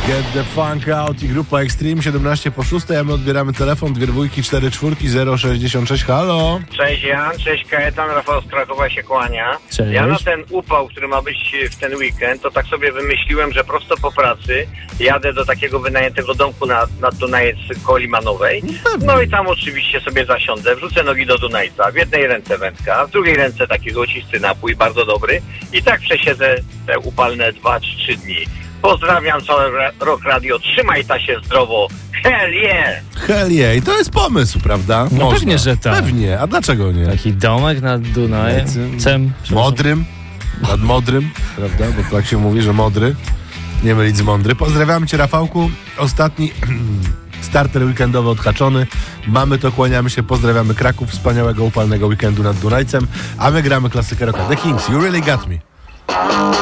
Get the funk out i grupa Extreme 17 po 6, a my odbieramy telefon 2 dwójki 4 czwórki 066. Halo? Cześć Jan, cześć Kajetan, Rafał z Krakowa się kłania. Cześć. Ja na ten upał, który ma być w ten weekend, to tak sobie wymyśliłem, że prosto po pracy jadę do takiego wynajętego domku na Dunajec koło Limanowej. No i tam oczywiście sobie zasiądę, wrzucę nogi do Dunajca, w jednej ręce wędka, w drugiej ręce taki złocisty napój, bardzo dobry. I tak przesiedzę te upalne 2-3 dni. Pozdrawiam cały Rock Radio, trzymaj ta się zdrowo, hell yeah! Hell yeah. I to jest pomysł, prawda? No pewnie, że tak. Pewnie, a dlaczego nie? Taki domek nad Dunajem. Modrym, nad Modrym, prawda? Bo tak się mówi, że modry, nie mylić z mądry. Pozdrawiamy cię, Rafałku. Ostatni starter weekendowy odhaczony. Mamy to, kłaniamy się, pozdrawiamy Kraków, wspaniałego upalnego weekendu nad Dunajcem, a my gramy klasykę rocka. The Kings, You Really Got Me.